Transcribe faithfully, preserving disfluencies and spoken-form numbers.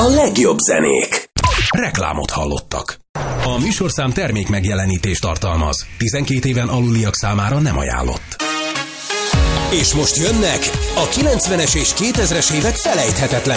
a legjobb zenék. Reklámot hallottak. A műsorszám termék megjelenítést tartalmaz. tizenkét éven aluliak számára nem ajánlott. És most jönnek a kilencvenes és kétezres évek felejthetetlen